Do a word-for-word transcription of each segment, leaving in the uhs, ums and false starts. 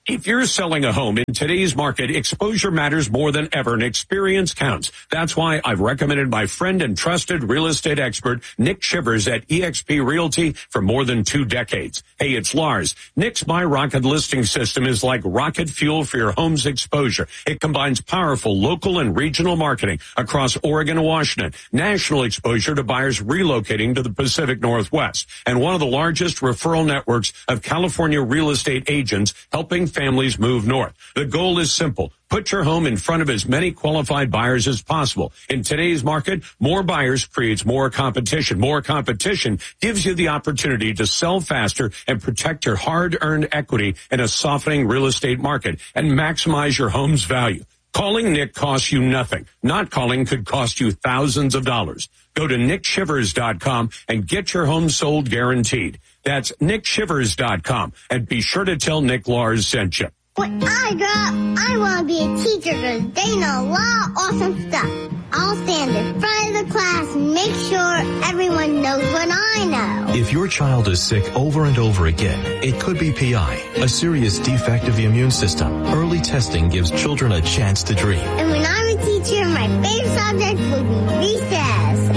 If you're selling a home in today's market, exposure matters more than ever and experience counts. That's why I've recommended my friend and trusted real estate expert, Nick Shivers at E X P Realty for more than two decades. Hey, it's Lars. Nick's My Rocket listing system is like rocket fuel for your home's exposure. It combines powerful local and regional marketing across Oregon and Washington, national exposure to buyers relocating to the Pacific Northwest, and one of the largest referral networks of California real estate agents helping families move north. The goal is simple. Put your home in front of as many qualified buyers as possible. In today's market, more buyers creates more competition. More competition gives you the opportunity to sell faster and protect your hard-earned equity in a softening real estate market and maximize your home's value. Calling Nick costs you nothing. Not calling could cost you thousands of dollars. Go to nick shivers dot com and get your home sold guaranteed. That's nick shivers dot com, and be sure to tell Nick Lars sent you. When I grow up, I want to be a teacher because they know a lot of awesome stuff. I'll stand in front of the class and make sure everyone knows what I know. If your child is sick over and over again, it could be P I, a serious defect of the immune system. Early testing gives children a chance to dream. And when I'm a teacher, my favorite subject would be recess.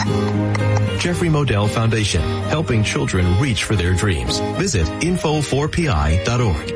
Jeffrey Modell Foundation, helping children reach for their dreams. Visit info four p i dot org.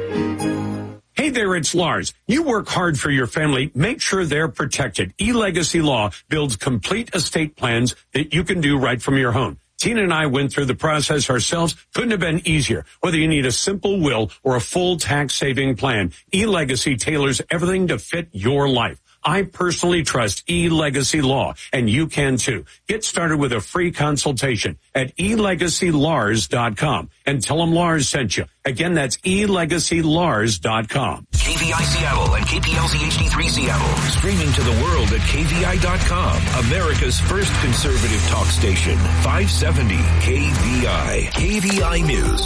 Hey there, it's Lars. You work hard for your family. Make sure they're protected. eLegacy Law builds complete estate plans that you can do right from your home. Tina and I went through the process ourselves. Couldn't have been easier. Whether you need a simple will or a full tax-saving plan, eLegacy tailors everything to fit your life. I personally trust eLegacy Law, and you can too. Get started with a free consultation at e legacy lars dot com and tell them Lars sent you. Again, that's e legacy lars dot com. K V I Seattle and K P L Z H D three Seattle. Streaming to the world at K V I dot com. America's first conservative talk station. five seventy K V I. K V I News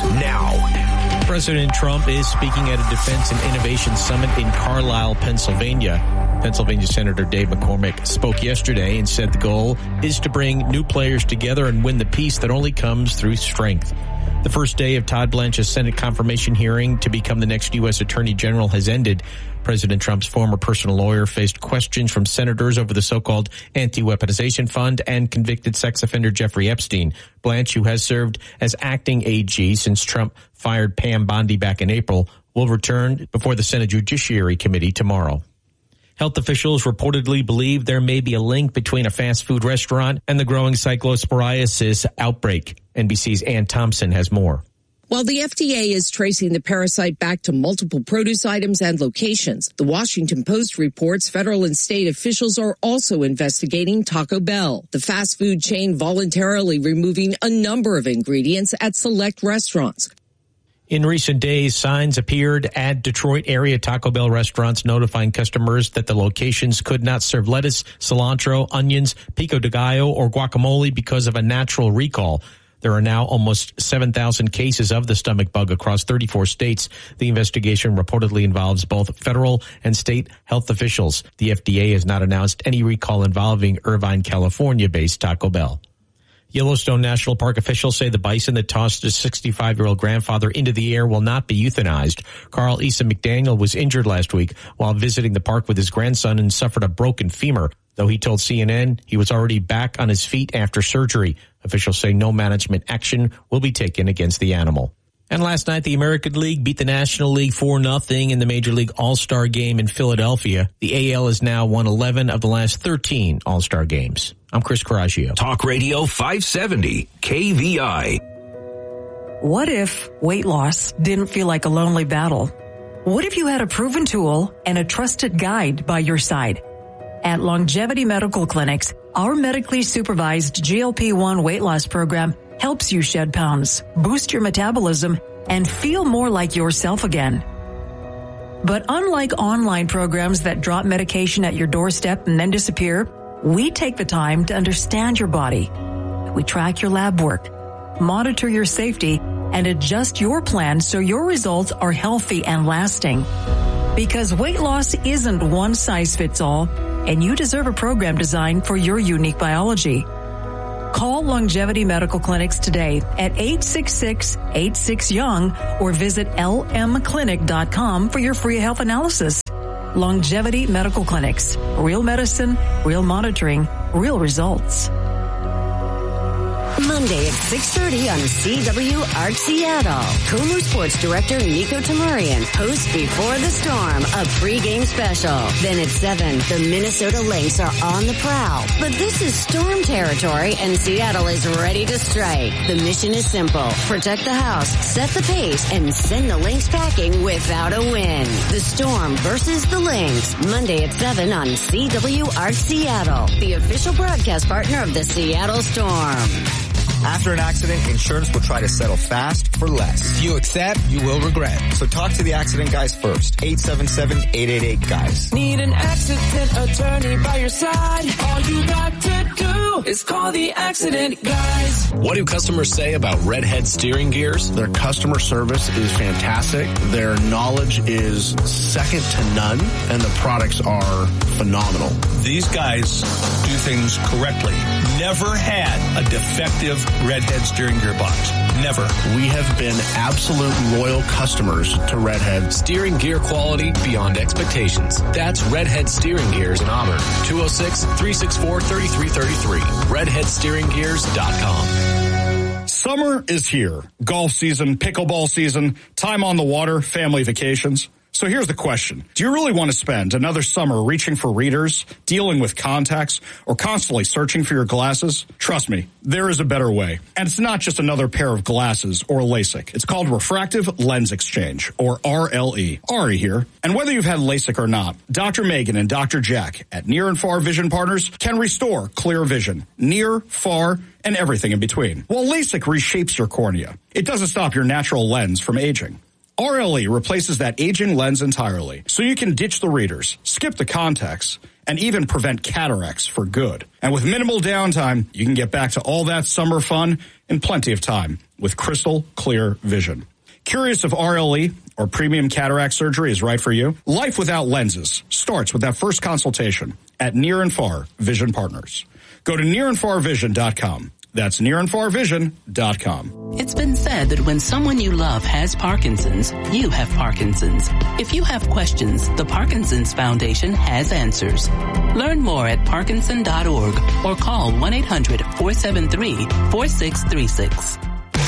now. President Trump is speaking at a Defense and Innovation Summit in Carlisle, Pennsylvania. Pennsylvania Senator Dave McCormick spoke yesterday and said the goal is to bring new players together and win the peace that only comes through strength. The first day of Todd Blanche's Senate confirmation hearing to become the next U S Attorney General has ended. President Trump's former personal lawyer faced questions from senators over the so-called anti-weaponization fund and convicted sex offender Jeffrey Epstein. Blanche, who has served as acting A G since Trump fired Pam Bondi back in April, will return before the Senate Judiciary Committee tomorrow. Health officials reportedly believe there may be a link between a fast food restaurant and the growing cyclosporiasis outbreak. N B C's Ann Thompson has more. While the F D A is tracing the parasite back to multiple produce items and locations, the Washington Post reports federal and state officials are also investigating Taco Bell, the fast food chain voluntarily removing a number of ingredients at select restaurants. In recent days, signs appeared at Detroit area Taco Bell restaurants notifying customers that the locations could not serve lettuce, cilantro, onions, pico de gallo, or guacamole because of a natural recall. There are now almost seven thousand cases of the stomach bug across thirty-four states. The investigation reportedly involves both federal and state health officials. The F D A has not announced any recall involving Irvine, California-based Taco Bell. Yellowstone National Park officials say the bison that tossed his sixty-five-year-old grandfather into the air will not be euthanized. Carl Issa McDaniel was injured last week while visiting the park with his grandson and suffered a broken femur. Though he told C N N he was already back on his feet after surgery. Officials say no management action will be taken against the animal. And last night, the American League beat the National League four nothing in the Major League All-Star Game in Philadelphia. The A L has now won eleven of the last thirteen All-Star Games. I'm Chris Coraggio. Talk Radio five seventy K V I. What if weight loss didn't feel like a lonely battle? What if you had a proven tool and a trusted guide by your side? At Longevity Medical Clinics, our medically supervised G L P one weight loss program helps you shed pounds, boost your metabolism, and feel more like yourself again. But unlike online programs that drop medication at your doorstep and then disappear, we take the time to understand your body. We track your lab work, monitor your safety, and adjust your plan so your results are healthy and lasting. Because weight loss isn't one size fits all, and you deserve a program designed for your unique biology. Call Longevity Medical Clinics today at eight six six, eight six, young or visit L M clinic dot com for your free health analysis. Longevity Medical Clinics. Real medicine, real monitoring, real results. Monday at six thirty on C W Arch Seattle. KOMO Sports Director Nico Tamurian hosts Before the Storm, a pregame special. Then at seven, the Minnesota Lynx are on the prowl. But this is Storm territory and Seattle is ready to strike. The mission is simple. Protect the house, set the pace, and send the Lynx packing without a win. The Storm versus the Lynx. Monday at seven on C W Arch Seattle, the official broadcast partner of the Seattle Storm. After an accident, insurance will try to settle fast for less. If you accept, you will regret. So talk to the accident guys first. eight seven seven, eight eight eight, guys. Need an accident attorney by your side. All you got to do is call the accident guys. What do customers say about Redhead steering gears? Their customer service is fantastic. Their knowledge is second to none, and the products are phenomenal. These guys do things correctly. Never had a defective Redhead steering gear box. Never. We have been absolute loyal customers to Redhead. Steering gear quality beyond expectations. That's Redhead Steering Gears in Auburn. two oh six, three six four, three three three three. redhead steering gears dot com. Summer is here. Golf season, pickleball season, time on the water, family vacations. So here's the question. Do you really want to spend another summer reaching for readers, dealing with contacts, or constantly searching for your glasses? Trust me, there is a better way. And it's not just another pair of glasses or LASIK. It's called Refractive Lens Exchange, or R L E. Ari here. And whether you've had LASIK or not, Doctor Megan and Doctor Jack at Near and Far Vision Partners can restore clear vision. Near, far, and everything in between. While LASIK reshapes your cornea, it doesn't stop your natural lens from aging. R L E replaces that aging lens entirely, so you can ditch the readers, skip the contacts, and even prevent cataracts for good. And with minimal downtime, you can get back to all that summer fun in plenty of time with crystal clear vision. Curious if R L E or premium cataract surgery is right for you? Life without lenses starts with that first consultation at Near and Far Vision Partners. Go to near and far vision dot com. That's near and far vision dot com. It's been said that when someone you love has Parkinson's, you have Parkinson's. If you have questions, the Parkinson's Foundation has answers. Learn more at parkinson dot org or call one eight hundred, four seven three, four six three six.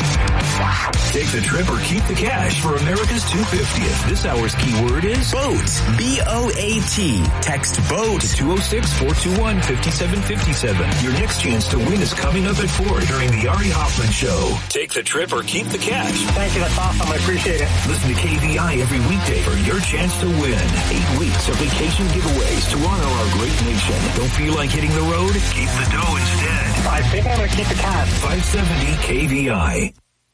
Take the trip or keep the cash for America's two hundred fiftieth. This hour's keyword is boat. B O A T. Text boat to two oh six, four two one, five seven five seven. Your next chance to win is coming up at four during the Ari Hoffman Show. Take the trip or keep the cash. Thank you. That's awesome. I appreciate it. Listen to K V I every weekday for your chance to win. Eight weeks of vacation giveaways to honor our great nation. Don't feel like hitting the road? Keep the dough instead. I think I'm going to keep the cash. five seventy K V I.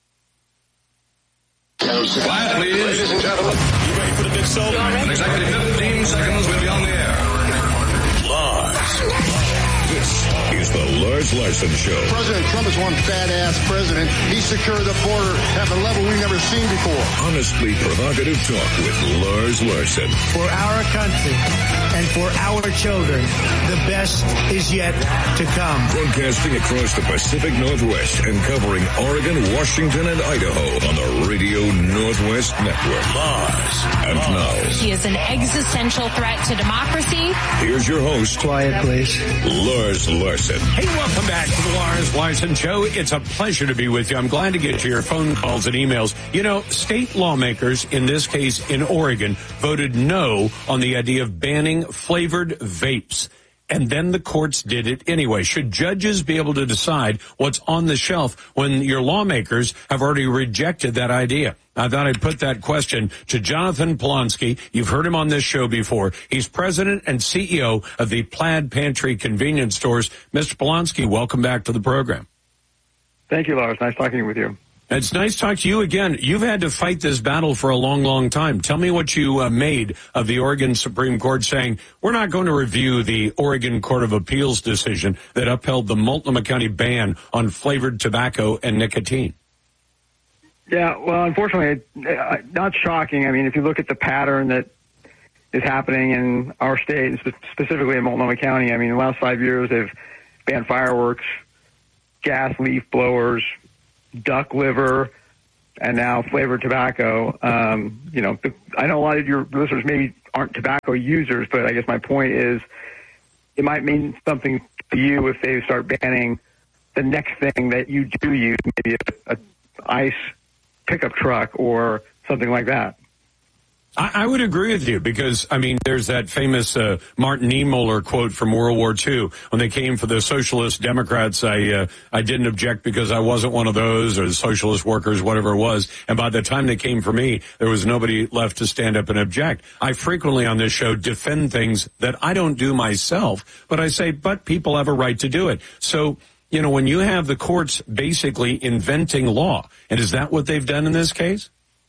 Quiet, please. Ladies and gentlemen, you ready for the big show? In exactly fifteen seconds, we'll be on the air. Lars. This is the Lars Larson Show. President Trump is one badass president. He secured the border at a level we've never seen before. Honestly provocative talk with Lars Larson. For our country and for our children, the best is yet to come. Broadcasting across the Pacific Northwest and covering Oregon, Washington, and Idaho on the Radio Northwest Network. Lars. And now. He is an existential threat to democracy. Here's your host. Quiet, please. Lars Larson. Hey, welcome back to the Lars Larson Show. It's a pleasure to be with you. I'm glad to get to your phone calls and emails. You know, state lawmakers, in this case in Oregon, voted no on the idea of banning flavored vapes. And then the courts did it anyway. Should judges be able to decide what's on the shelf when your lawmakers have already rejected that idea? I thought I'd put that question to Jonathan Polonsky. You've heard him on this show before. He's president and C E O of the Plaid Pantry Convenience Stores. Mister Polonsky, welcome back to the program. Thank you, Lars. Nice talking with you. It's nice to talk to you again. You've had to fight this battle for a long, long time. Tell me what you uh, made of the Oregon Supreme Court saying, we're not going to review the Oregon Court of Appeals decision that upheld the Multnomah County ban on flavored tobacco and nicotine. Yeah, well, unfortunately, not shocking. I mean, if you look at the pattern that is happening in our state, and specifically in Multnomah County, I mean, in the last five years, they've banned fireworks, gas leaf blowers, duck liver, and now flavored tobacco. Um, you know, I know a lot of your listeners maybe aren't tobacco users, but I guess my point is it might mean something to you if they start banning the next thing that you do use, maybe a, a ice pickup truck or something like that. I, I would agree with you because, I mean, there's that famous uh, Martin Niemöller quote from World War Two. When they came for the socialist Democrats, I uh, I didn't object because I wasn't one of those, or the socialist workers, whatever it was. And by the time they came for me, there was nobody left to stand up and object. I frequently on this show defend things that I don't do myself, but I say, but people have a right to do it. So, you know, when you have the courts basically inventing law, and is that what they've done in this case?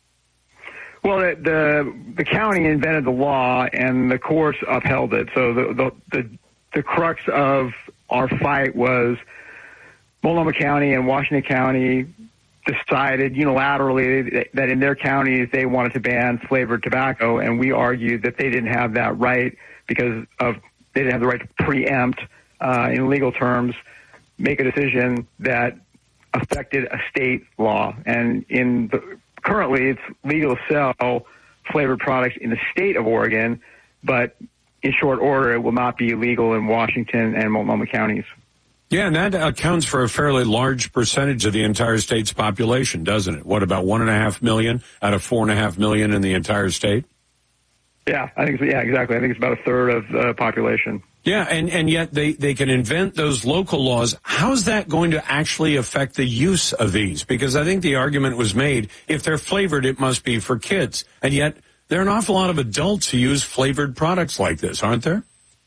Well, the, the the county invented the law, and the courts upheld it. So the the the, the crux of our fight was Multnomah County and Washington County decided unilaterally that in their counties they wanted to ban flavored tobacco, and we argued that they didn't have that right because of they didn't have the right to preempt, uh, in legal terms, make a decision that affected a state law. And in the currently, it's legal to sell flavored products in the state of Oregon, but in short order, it will not be illegal in Washington and Multnomah counties. Yeah, and that accounts for a fairly large percentage of the entire state's population, doesn't it? What, about one and a half million out of four and a half million in the entire state? Yeah, I think. Yeah, exactly. I think it's about a third of the population. Yeah, and, and yet they, they can invent those local laws. How's that going to actually affect the use of these? Because I think the argument was made, if they're flavored, it must be for kids. And yet there are an awful lot of adults who use flavored products like this, aren't there?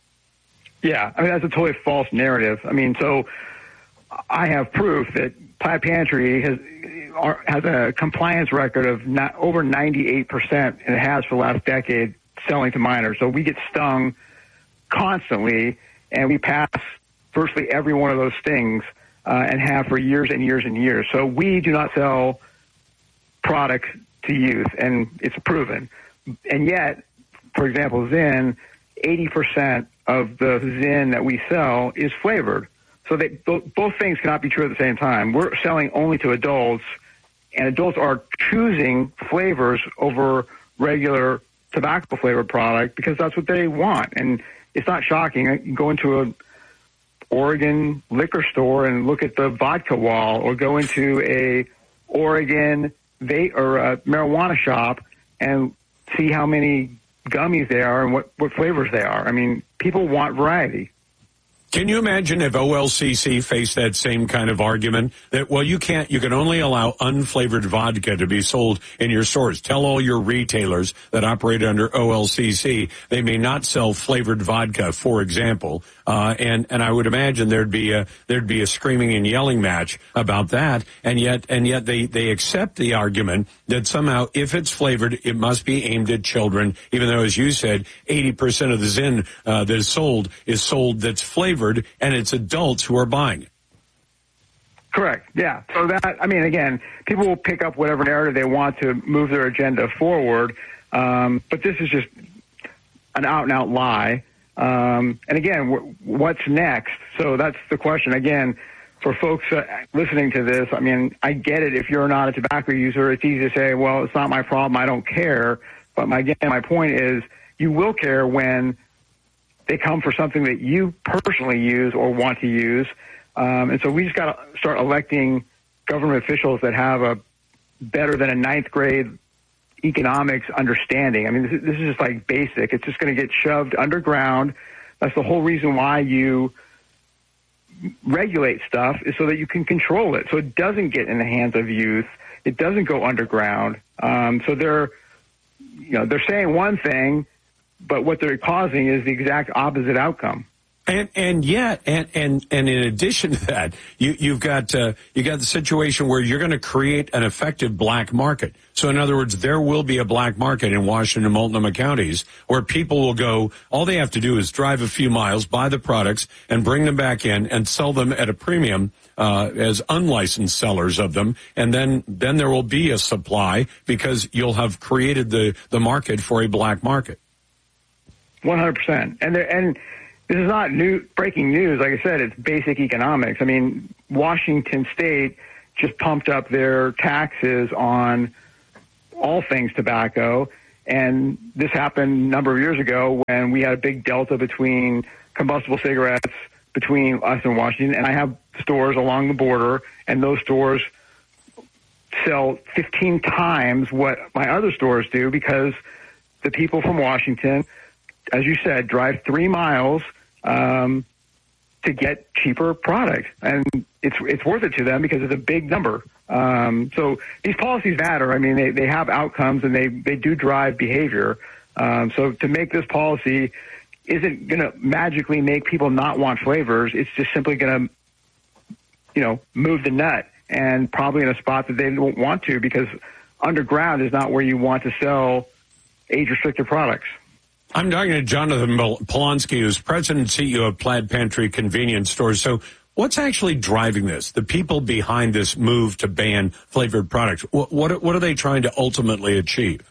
Yeah, I mean, that's a totally false narrative. I mean, so I have proof that Plaid Pantry has has a compliance record of not over ninety-eight percent, and it has for the last decade, selling to minors. So we get stung constantly, and we pass virtually every one of those things uh, and have for years and years and years. So we do not sell products to youth, and it's proven. And yet, for example, Zyn, eighty percent of the Zyn that we sell is flavored. So they, both things cannot be true at the same time. We're selling only to adults, and adults are choosing flavors over regular tobacco-flavored product because that's what they want. And it's not shocking. You can go into an Oregon liquor store and look at the vodka wall, or go into a Oregon vape or a marijuana shop and see how many gummies they are and what, what flavors they are. I mean, people want variety. Can you imagine if O L C C faced that same kind of argument that, well, you can't, you can only allow unflavored vodka to be sold in your stores. Tell all your retailers that operate under O L C C they may not sell flavored vodka, for example. Uh, and, and I would imagine there'd be a, there'd be a screaming and yelling match about that. And yet, and yet they, they accept the argument that somehow if it's flavored, it must be aimed at children, even though, as you said, eighty percent of the Zyn, uh, that is sold is sold that's flavored, and it's adults who are buying it. Correct. Yeah. So that, I mean, again, people will pick up whatever narrative they want to move their agenda forward. Um, but this is just an out and out lie. Um, and again, w- what's next? So that's the question. Again, for folks uh, listening to this, I mean, I get it. If you're not a tobacco user, it's easy to say, well, it's not my problem, I don't care. But my, again, my point is, you will care when they come for something that you personally use or want to use. Um, and so we just got to start electing government officials that have a better than a ninth grade economics understanding. I mean, this is, this is just like basic. It's just going to get shoved underground. That's the whole reason why you regulate stuff, is so that you can control it, so it doesn't get in the hands of youth. It doesn't go underground. Um, so they're, you know, they're saying one thing, but what they're causing is the exact opposite outcome. And and yet, and and and in addition to that, you you've got uh, you got the situation where you're going to create an effective black market. So in other words, there will be a black market in Washington and Multnomah counties where people will go. All they have to do is drive a few miles, buy the products, and bring them back in and sell them at a premium uh, as unlicensed sellers of them. And then then there will be a supply because you'll have created the the market for a black market. One hundred percent. And there, and this is not new breaking news. Like I said, it's basic economics. I mean, Washington State just pumped up their taxes on all things tobacco. And this happened a number of years ago when we had a big delta between combustible cigarettes between us and Washington. And I have stores along the border, and those stores sell fifteen times what my other stores do because the people from Washington, as you said, drive three miles um, to get cheaper products. And it's it's worth it to them because it's a big number. Um, so these policies matter. I mean, they, they have outcomes and they, they do drive behavior. Um, so to make this policy isn't going to magically make people not want flavors. It's just simply going to, you know, move the nut, and probably in a spot that they don't want to, because underground is not where you want to sell age-restricted products. I'm talking to Jonathan Polonsky, who's president and C E O of Plaid Pantry Convenience Stores. So what's actually driving this? The people behind this move to ban flavored products. What what, what are they trying to ultimately achieve?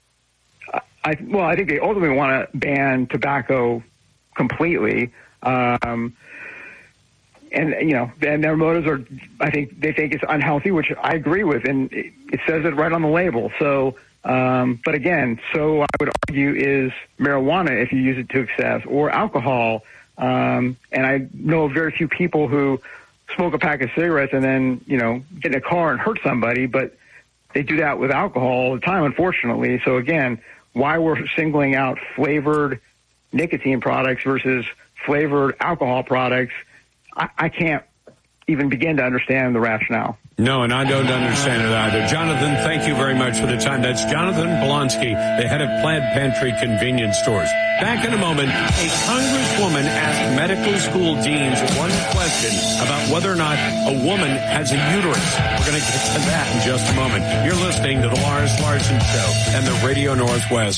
I, well, I think they ultimately want to ban tobacco completely. Um, and, you know, and their motives are, I think they think it's unhealthy, which I agree with. And it, it says it right on the label. So, um, but again, so I would argue is marijuana if you use it to excess, or alcohol. Um, and I know very few people who smoke a pack of cigarettes and then, you know, get in a car and hurt somebody, but they do that with alcohol all the time, unfortunately. So again, why we're singling out flavored nicotine products versus flavored alcohol products, I, I can't even begin to understand the rationale. No, and I don't understand it either. Jonathan, thank you very much for the time. That's Jonathan Polonsky, the head of Plaid Pantry Convenience Stores. Back in a moment, a congresswoman asked medical school deans one question about whether or not a woman has a uterus. We're going to get to that in just a moment. You're listening to the Lars Larson Show and the Radio Northwest.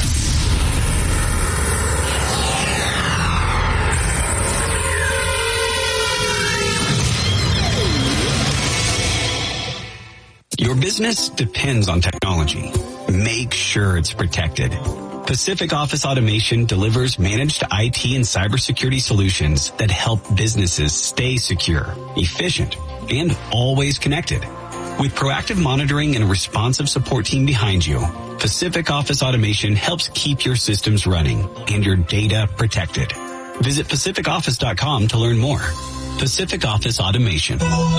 Your business depends on technology. Make sure it's protected. Pacific Office Automation delivers managed I T and cybersecurity solutions that help businesses stay secure, efficient, and always connected. With proactive monitoring and a responsive support team behind you, Pacific Office Automation helps keep your systems running and your data protected. Visit pacific office dot com to learn more. Pacific Office Automation.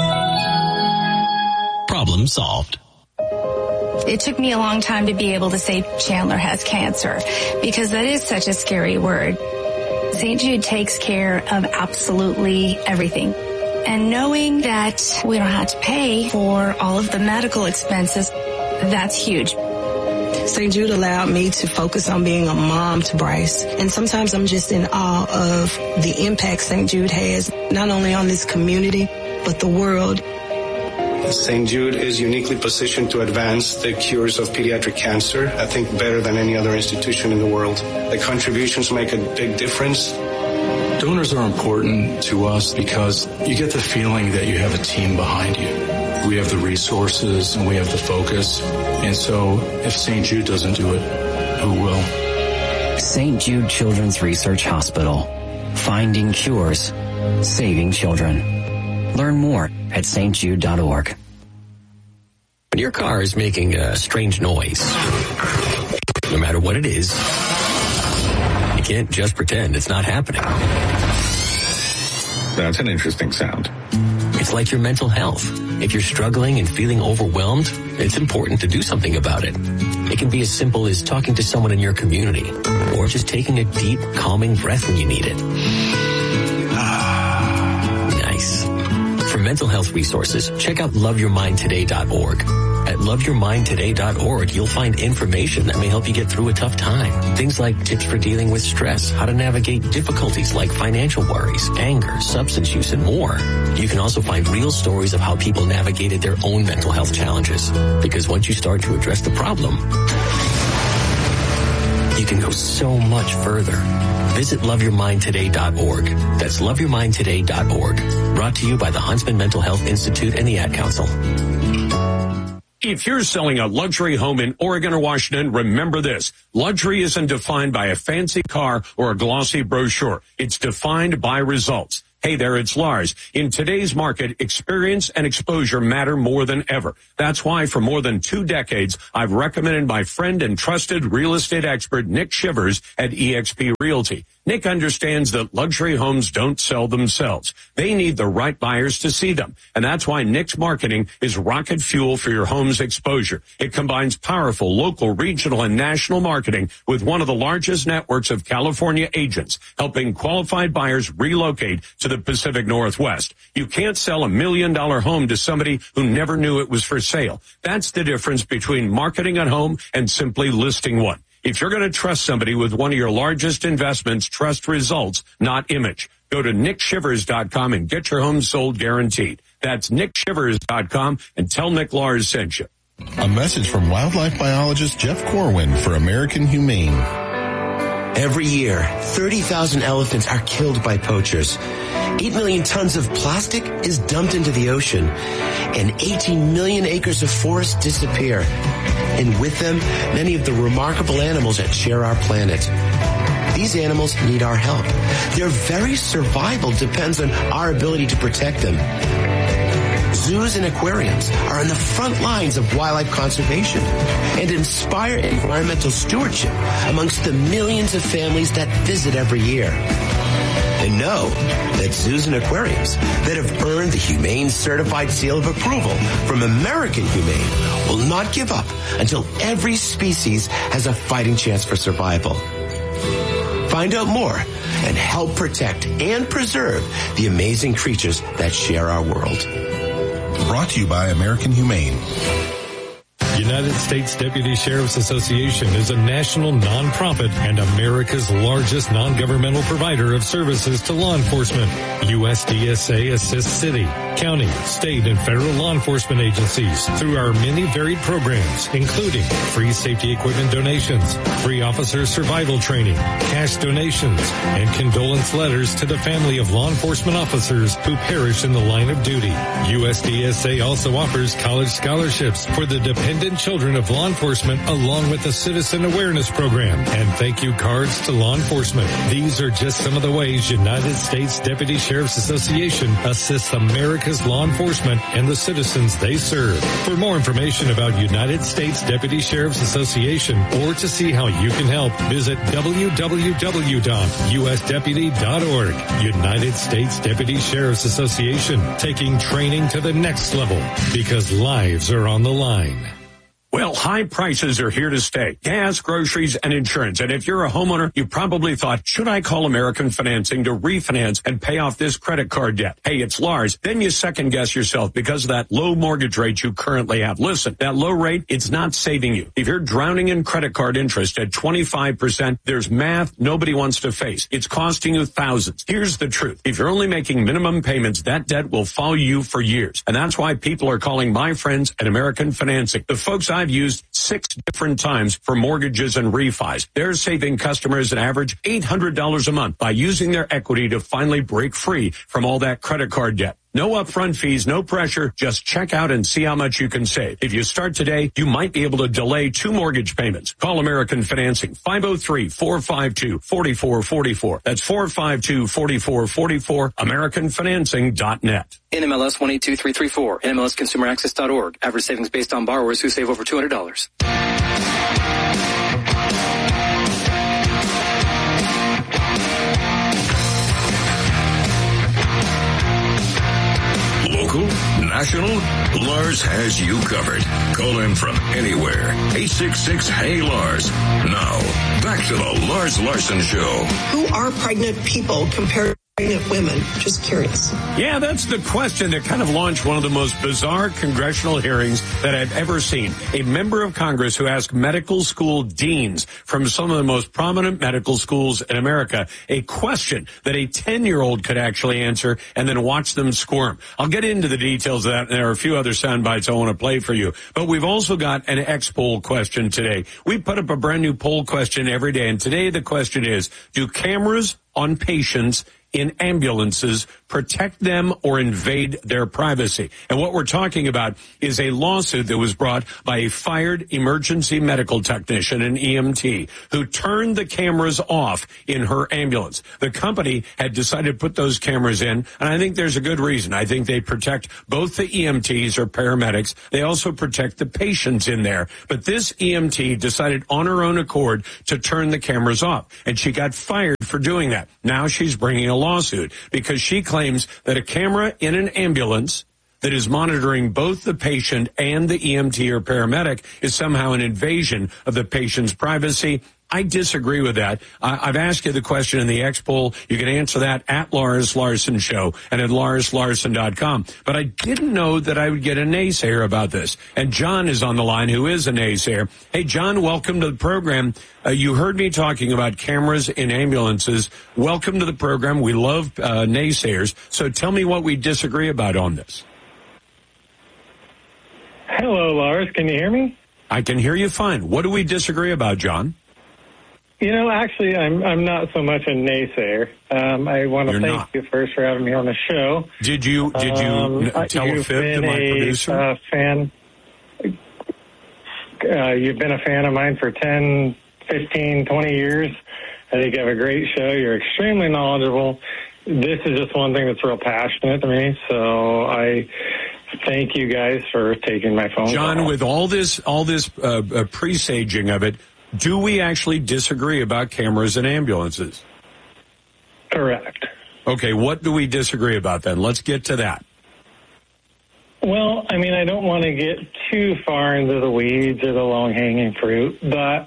Problem solved. It took me a long time to be able to say Chandler has cancer, because that is such a scary word. Saint Jude takes care of absolutely everything. And knowing that we don't have to pay for all of the medical expenses, that's huge. Saint Jude allowed me to focus on being a mom to Bryce. And sometimes I'm just in awe of the impact Saint Jude has, not only on this community, but the world. Saint Jude is uniquely positioned to advance the cures of pediatric cancer, I think better than any other institution in the world. The contributions make a big difference. Donors are important to us because you get the feeling that you have a team behind you. We have the resources and we have the focus. And so if Saint Jude doesn't do it, who will? Saint Jude Children's Research Hospital. Finding cures. Saving children. Learn more at s t jude dot org. When your car is making a strange noise, no matter what it is, you can't just pretend it's not happening. That's an interesting sound. It's like your mental health. If you're struggling and feeling overwhelmed, it's important to do something about it. It can be as simple as talking to someone in your community, or just taking a deep, calming breath when you need it. Nice. For mental health resources, check out love your mind today dot org. At love your mind today dot org, you'll find information that may help you get through a tough time. Things like tips for dealing with stress, how to navigate difficulties like financial worries, anger, substance use, and more. You can also find real stories of how people navigated their own mental health challenges. Because once you start to address the problem, you can go so much further. Visit love your mind today dot org. That's love your mind today dot org. Brought to you by the Huntsman Mental Health Institute and the Ad Council. If you're selling a luxury home in Oregon or Washington, remember this. Luxury isn't defined by a fancy car or a glossy brochure. It's defined by results. Hey there, it's Lars. In today's market, experience and exposure matter more than ever. That's why for more than two decades, I've recommended my friend and trusted real estate expert, Nick Shivers at E X P Realty. Nick understands that luxury homes don't sell themselves. They need the right buyers to see them. And that's why Nick's marketing is rocket fuel for your home's exposure. It combines powerful local, regional, and national marketing with one of the largest networks of California agents, helping qualified buyers relocate to the Pacific Northwest. You can't sell a million dollar home to somebody who never knew it was for sale. That's the difference between marketing a home and simply listing one. If you're going to trust somebody with one of your largest investments, trust results, not image. Go to nick shivers dot com and get your home sold guaranteed. That's nick shivers dot com and tell Nick Lars sent you. A message from wildlife biologist Jeff Corwin for American Humane. Every year, thirty thousand elephants are killed by poachers. eight million tons of plastic is dumped into the ocean, and eighteen million acres of forest disappear. And with them, many of the remarkable animals that share our planet. These animals need our help. Their very survival depends on our ability to protect them. Zoos and aquariums are on the front lines of wildlife conservation and inspire environmental stewardship amongst the millions of families that visit every year. And know that zoos and aquariums that have earned the Humane Certified Seal of Approval from American Humane will not give up until every species has a fighting chance for survival. Find out more and help protect and preserve the amazing creatures that share our world. Brought to you by American Humane. United States Deputy Sheriff's Association is a national nonprofit and America's largest non-governmental provider of services to law enforcement. U S D S A assists city, county, state, and federal law enforcement agencies through our many varied programs, including free safety equipment donations, free officer survival training, cash donations, and condolence letters to the family of law enforcement officers who perish in the line of duty. U S D S A also offers college scholarships for the dependent children of law enforcement, along with the Citizen Awareness Program and thank you cards to law enforcement. These are just some of the ways United States Deputy Sheriff's Association assists America's law enforcement and the citizens they serve. For more information about United States Deputy Sheriff's Association or to see how you can help, visit w w w dot u s deputy dot org. United States Deputy Sheriff's Association, taking training to the next level because lives are on the line. Well, high prices are here to stay. Gas, groceries, and insurance. And if you're a homeowner, you probably thought, should I call American Financing to refinance and pay off this credit card debt? Hey, it's Lars. Then you second guess yourself because of that low mortgage rate you currently have. Listen, that low rate, it's not saving you. If you're drowning in credit card interest at twenty-five percent, there's math nobody wants to face. It's costing you thousands. Here's the truth. If you're only making minimum payments, that debt will follow you for years. And that's why people are calling my friends at American Financing. The folks I I've used six different times for mortgages and refis. They're saving customers an average eight hundred dollars a month by using their equity to finally break free from all that credit card debt. No upfront fees, no pressure. Just check out and see how much you can save. If you start today, you might be able to delay two mortgage payments. Call American Financing, five oh three, four five two, four four four four. That's four five two, four four four four, american financing dot net. N M L S one eight two three three four, N M L S consumer access dot org. Average savings based on borrowers who save over two hundred dollars. Local, national, Lars has you covered. Call him from anywhere. eight six six, hey Lars. Now, back to the Lars Larson Show. Who are pregnant people compared to pregnant women? Just curious. Yeah, that's the question that kind of launched one of the most bizarre congressional hearings that I've ever seen. A member of Congress who asked medical school deans from some of the most prominent medical schools in America a question that a ten-year-old could actually answer and then watch them squirm. I'll get into the details of that, and there are a few other sound bites I want to play for you. But we've also got an X-poll question today. We put up a brand new poll question every day, and today the question is, do cameras on patients in ambulances protect them or invade their privacy. And what we're talking about is a lawsuit that was brought by a fired emergency medical technician, an E M T, who turned the cameras off in her ambulance. The company had decided to put those cameras in, and I think there's a good reason. I think they protect both the E M Ts or paramedics. They also protect the patients in there. But this E M T decided on her own accord to turn the cameras off, and she got fired for doing that. Now she's bringing a lawsuit because she claims that a camera in an ambulance that is monitoring both the patient and the E M T or paramedic is somehow an invasion of the patient's privacy. I disagree with that. Uh, I've asked you the question in the X poll. You can answer that at Lars Larson Show and at lars larson dot com. But I didn't know that I would get a naysayer about this. And John is on the line, who is a naysayer. Hey, John, welcome to the program. Uh, you heard me talking about cameras in ambulances. Welcome to the program. We love uh, naysayers. So tell me what we disagree about on this. Hello, Lars. Can you hear me? I can hear you fine. What do we disagree about, John? You know, actually, I'm I'm not so much a naysayer. Um, I want to You're thank not. you first for having me on the show. Did you did you Um, n- tell a you've fib to been my a, producer? Uh, fan. Uh, you've been a fan of mine for ten, fifteen, twenty years. I think you have a great show. You're extremely knowledgeable. This is just one thing that's real passionate to me. So I thank you guys for taking my phone John, call. with all this all this uh, uh, presaging of it, do we actually disagree about cameras in ambulances? Correct. Okay, what do we disagree about then? Let's get to that. Well, I mean, I don't want to get too far into the weeds or the low-hanging fruit, but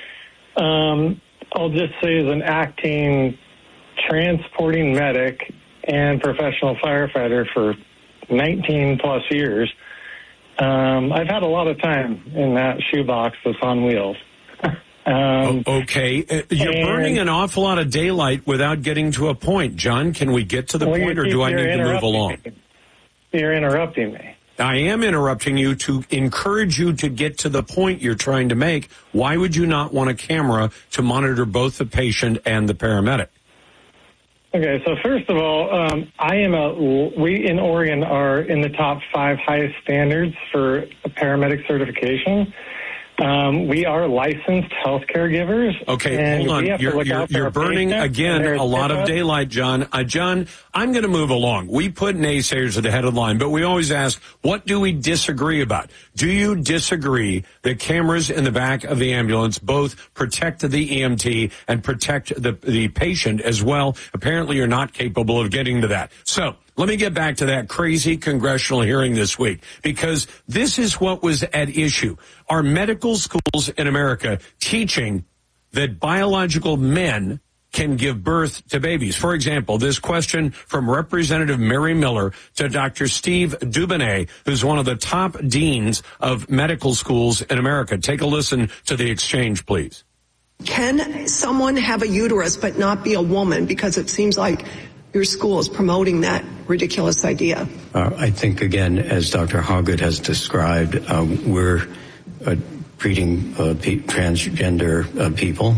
um, I'll just say as an acting, transporting medic and professional firefighter for nineteen plus years, um, I've had a lot of time in that shoebox that's on wheels. Um, O- okay, uh, you're and- burning an awful lot of daylight without getting to a point. John, can we get to the Well, point, you or keep- do I you're need to move interrupting along? me. You're interrupting me. I am interrupting you to encourage you to get to the point you're trying to make. Why would you not want a camera to monitor both the patient and the paramedic? Okay, so first of all, um, I am a, we in Oregon are in the top five highest standards for paramedic certification. Um, we are licensed healthcare givers. Okay, and hold on. we have to You're, look you're, out for you're our burning, patients again, and their a lot of HIPAA. daylight, John. Uh, John, I'm going to move along. We put naysayers at the head of the line, but we always ask, what do we disagree about? Do you disagree that cameras in the back of the ambulance both protect the E M T and protect the, the patient as well? Apparently, you're not capable of getting to that. So, let me get back to that crazy congressional hearing this week, because this is what was at issue. Are medical schools in America teaching that biological men can give birth to babies? For example, this question from Representative Mary Miller to Doctor Steve Dubonnet, who's one of the top deans of medical schools in America. Take a listen to the exchange, please. Can someone have a uterus but not be a woman? Because it seems like your school is promoting that ridiculous idea. Uh, I think, again, as Doctor Hoggett has described, uh, we're uh, treating uh, pe- transgender uh, people,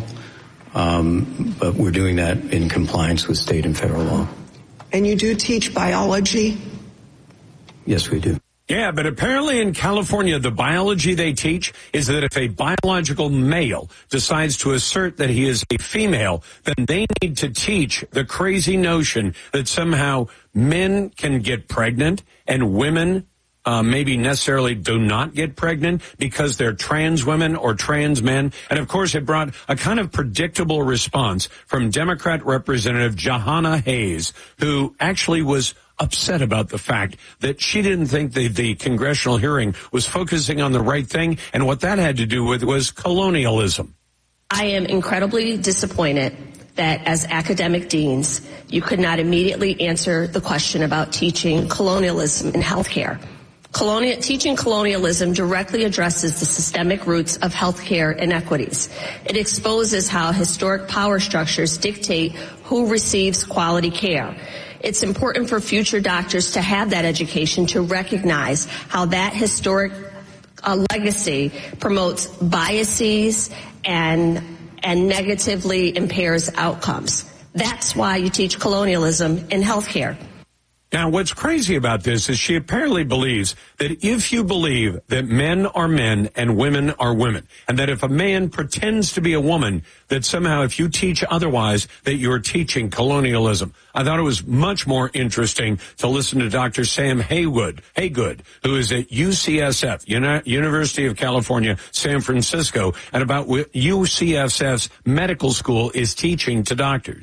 um, but we're doing that in compliance with state and federal law. And you do teach biology? Yes, we do. Yeah, but apparently in California, the biology they teach is that if a biological male decides to assert that he is a female, then they need to teach the crazy notion that somehow men can get pregnant and women uh, maybe necessarily do not get pregnant because they're trans women or trans men. And of course, it brought a kind of predictable response from Democrat Representative Jahana Hayes, who actually was upset about the fact that she didn't think the, the congressional hearing was focusing on the right thing, and what that had to do with was colonialism. I am incredibly disappointed that as academic deans, you could not immediately answer the question about teaching colonialism in healthcare. Colonial, teaching colonialism directly addresses the systemic roots of healthcare inequities. It exposes how historic power structures dictate who receives quality care. It's important for future doctors to have that education to recognize how that historic uh, legacy promotes biases and and negatively impairs outcomes. That's why you teach colonialism in healthcare. Now, what's crazy about this is she apparently believes that if you believe that men are men and women are women, and that if a man pretends to be a woman, that somehow if you teach otherwise, that you're teaching colonialism. I thought it was much more interesting to listen to Doctor Sam Haywood, Haygood, who is at U C S F, Uni- University of California, San Francisco, and about what U C S F's medical school is teaching to doctors.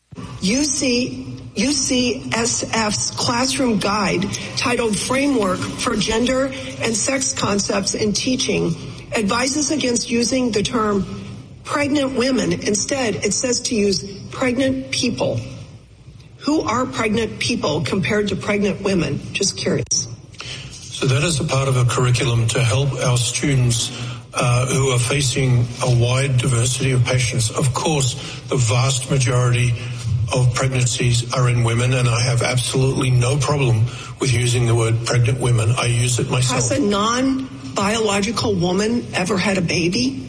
U C, U C S F's classroom guide titled Framework for Gender and Sex Concepts in Teaching advises against using the term pregnant women. Instead, it says to use pregnant people. Who are pregnant people compared to pregnant women? Just curious. So that is a part of a curriculum to help our students uh, who are facing a wide diversity of patients. Of course, the vast majority of pregnancies are in women, and I have absolutely no problem with using the word pregnant women. I use it myself. Has a non-biological woman ever had a baby?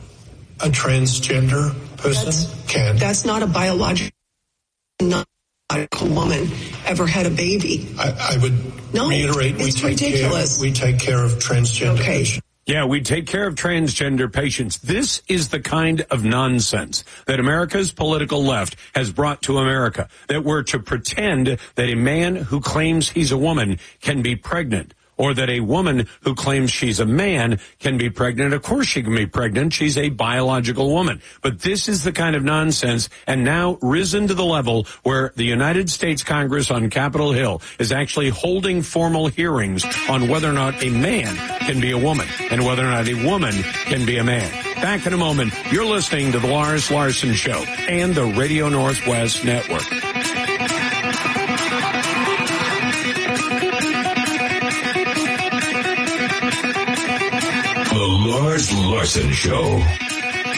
A transgender person that's, can. That's not a biological, non-biological woman ever had a baby. I, I would no, reiterate, we it's take, ridiculous. Care, we take care of transgender okay. patients. Yeah, we take care of transgender patients. This is the kind of nonsense that America's political left has brought to America, that we're to pretend that a man who claims he's a woman can be pregnant, or that a woman who claims she's a man can be pregnant. Of course she can be pregnant. She's a biological woman. But this is the kind of nonsense, and now risen to the level where the United States Congress on Capitol Hill is actually holding formal hearings on whether or not a man can be a woman and whether or not a woman can be a man. Back in a moment, you're listening to the Lars Larson Show and the Radio Northwest Network. The Lars Larson Show.